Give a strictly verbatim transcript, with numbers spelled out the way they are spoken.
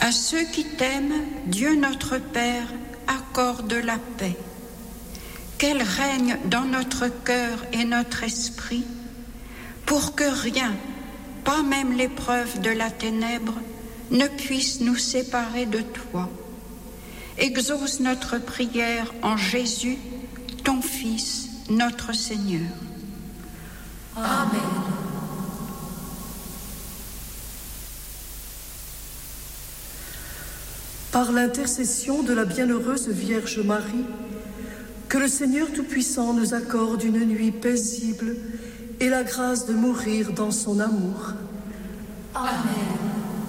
À ceux qui t'aiment, Dieu notre Père accorde la paix. Qu'elle règne dans notre cœur et notre esprit, pour que rien, pas même l'épreuve de la ténèbre, ne puisse nous séparer de toi. Exauce notre prière en Jésus, ton Fils, notre Seigneur. Amen. Par l'intercession de la bienheureuse Vierge Marie, que le Seigneur Tout-Puissant nous accorde une nuit paisible et la grâce de mourir dans son amour. Amen.